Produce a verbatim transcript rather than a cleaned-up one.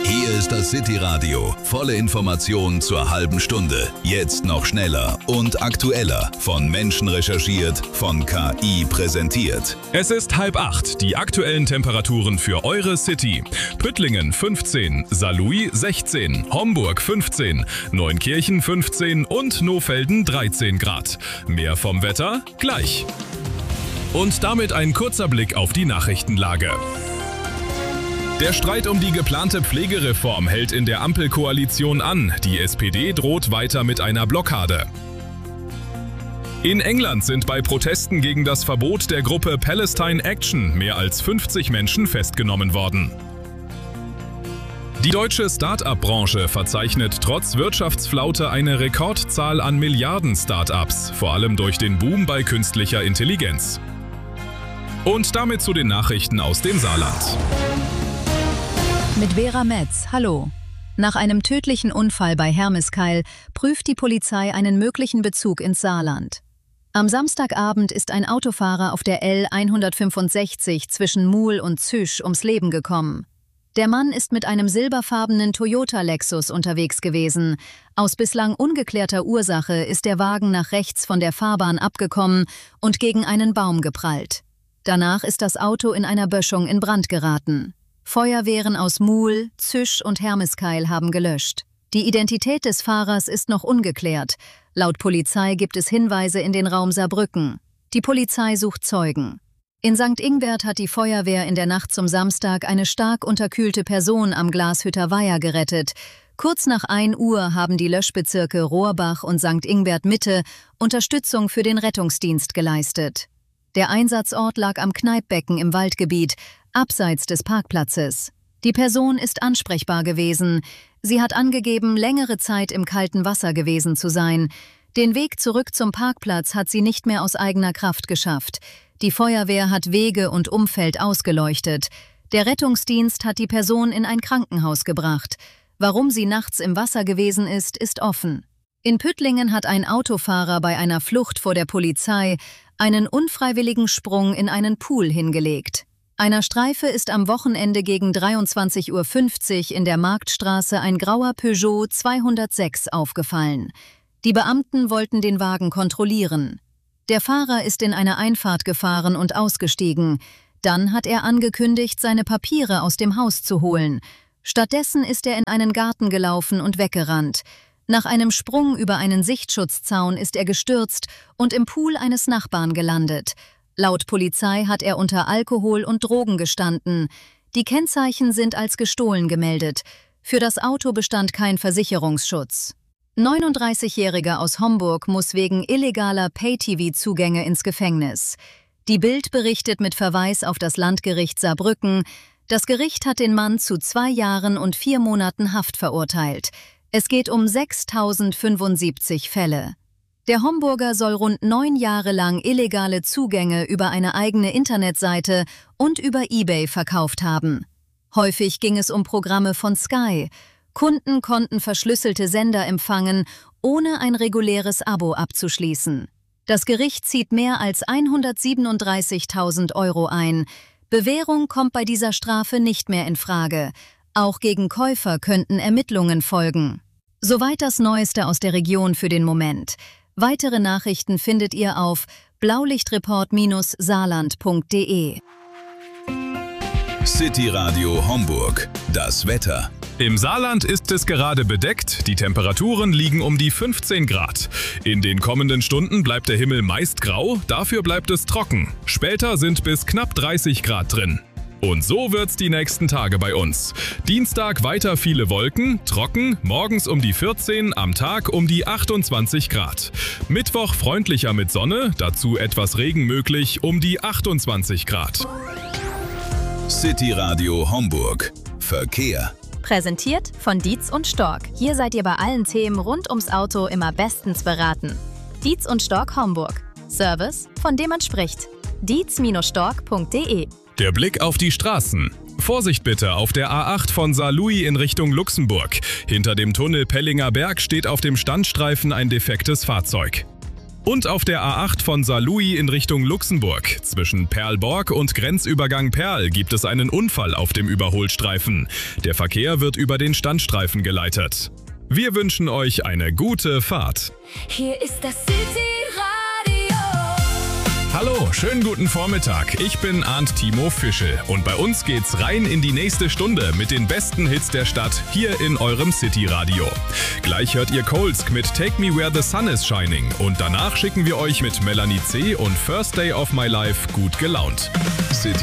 Hier ist das City Radio. Volle Informationen zur halben Stunde. Jetzt noch schneller und aktueller. Von Menschen recherchiert, von K I präsentiert. Es ist halb acht. Die aktuellen Temperaturen für eure City. Püttlingen fünfzehn, Saarlouis sechzehn, Homburg fünfzehn, Neunkirchen fünfzehn und Nohfelden dreizehn Grad. Mehr vom Wetter gleich. Und damit ein kurzer Blick auf die Nachrichtenlage. Der Streit um die geplante Pflegereform hält in der Ampelkoalition an. Die S P D droht weiter mit einer Blockade. In England sind bei Protesten gegen das Verbot der Gruppe Palestine Action mehr als fünfzig Menschen festgenommen worden. Die deutsche Start-up-Branche verzeichnet trotz Wirtschaftsflaute eine Rekordzahl an Milliarden-Start-ups, vor allem durch den Boom bei künstlicher Intelligenz. Und damit zu den Nachrichten aus dem Saarland. Mit Vera Metz, hallo. Nach einem tödlichen Unfall bei Hermeskeil prüft die Polizei einen möglichen Bezug ins Saarland. Am Samstagabend ist ein Autofahrer auf der L hundertfünfundsechzig zwischen Muhl und Züsch ums Leben gekommen. Der Mann ist mit einem silberfarbenen Toyota Lexus unterwegs gewesen. Aus bislang ungeklärter Ursache ist der Wagen nach rechts von der Fahrbahn abgekommen und gegen einen Baum geprallt. Danach ist das Auto in einer Böschung in Brand geraten. Feuerwehren aus Muhl, Züsch und Hermeskeil haben gelöscht. Die Identität des Fahrers ist noch ungeklärt. Laut Polizei gibt es Hinweise in den Raum Saarbrücken. Die Polizei sucht Zeugen. In Sankt Ingbert hat die Feuerwehr in der Nacht zum Samstag eine stark unterkühlte Person am Glashütter Weiher gerettet. Kurz nach ein Uhr haben die Löschbezirke Rohrbach und Sankt Ingbert Mitte Unterstützung für den Rettungsdienst geleistet. Der Einsatzort lag am Kneippbecken im Waldgebiet, abseits des Parkplatzes. Die Person ist ansprechbar gewesen. Sie hat angegeben, längere Zeit im kalten Wasser gewesen zu sein. Den Weg zurück zum Parkplatz hat sie nicht mehr aus eigener Kraft geschafft. Die Feuerwehr hat Wege und Umfeld ausgeleuchtet. Der Rettungsdienst hat die Person in ein Krankenhaus gebracht. Warum sie nachts im Wasser gewesen ist, ist offen. In Püttlingen hat ein Autofahrer bei einer Flucht vor der Polizei einen unfreiwilligen Sprung in einen Pool hingelegt. Einer Streife ist am Wochenende gegen dreiundzwanzig Uhr fünfzig in der Marktstraße ein grauer Peugeot zweihundertsechs aufgefallen. Die Beamten wollten den Wagen kontrollieren. Der Fahrer ist in eine Einfahrt gefahren und ausgestiegen. Dann hat er angekündigt, seine Papiere aus dem Haus zu holen. Stattdessen ist er in einen Garten gelaufen und weggerannt. Nach einem Sprung über einen Sichtschutzzaun ist er gestürzt und im Pool eines Nachbarn gelandet. Laut Polizei hat er unter Alkohol und Drogen gestanden. Die Kennzeichen sind als gestohlen gemeldet. Für das Auto bestand kein Versicherungsschutz. neununddreißigjähriger aus Homburg muss wegen illegaler Pay-T V-Zugänge ins Gefängnis. Die Bild berichtet mit Verweis auf das Landgericht Saarbrücken. Das Gericht hat den Mann zu zwei Jahren und vier Monaten Haft verurteilt. Es geht um sechstausendfünfundsiebzig Fälle. Der Homburger soll rund neun Jahre lang illegale Zugänge über eine eigene Internetseite und über eBay verkauft haben. Häufig ging es um Programme von Sky. Kunden konnten verschlüsselte Sender empfangen, ohne ein reguläres Abo abzuschließen. Das Gericht zieht mehr als hundertsiebenunddreißigtausend Euro ein. Bewährung kommt bei dieser Strafe nicht mehr in Frage. Auch gegen Käufer könnten Ermittlungen folgen. Soweit das Neueste aus der Region für den Moment. Weitere Nachrichten findet ihr auf blaulichtreport Bindestrich saarland Punkt de. City Radio Homburg. Das Wetter. Im Saarland ist es gerade bedeckt, die Temperaturen liegen um die fünfzehn Grad. In den kommenden Stunden bleibt der Himmel meist grau, dafür bleibt es trocken. Später sind bis knapp dreißig Grad drin. Und so wird's die nächsten Tage bei uns. Dienstag weiter viele Wolken, trocken, morgens um die vierzehn, am Tag um die achtundzwanzig Grad. Mittwoch freundlicher mit Sonne, dazu etwas Regen möglich, um die achtundzwanzig Grad. City Radio Homburg. Verkehr. Präsentiert von Dietz und Stork. Hier seid ihr bei allen Themen rund ums Auto immer bestens beraten. Dietz und Stork Homburg. Service, von dem man spricht. dietz Bindestrich stork Punkt de. Der Blick auf die Straßen. Vorsicht bitte auf der A acht von Saarlouis in Richtung Luxemburg. Hinter dem Tunnel Pellinger Berg steht auf dem Standstreifen ein defektes Fahrzeug. Und auf der A acht von Saarlouis in Richtung Luxemburg. Zwischen Perlborg und Grenzübergang Perl gibt es einen Unfall auf dem Überholstreifen. Der Verkehr wird über den Standstreifen geleitet. Wir wünschen euch eine gute Fahrt. Hier ist das City-Radio. Hallo, schönen guten Vormittag. Ich bin Arndt Timo Fischel und bei uns geht's rein in die nächste Stunde mit den besten Hits der Stadt hier in eurem City-Radio. Gleich hört ihr Kolsk mit Take Me Where the Sun is Shining und danach schicken wir euch mit Melanie C. und First Day of My Life gut gelaunt. City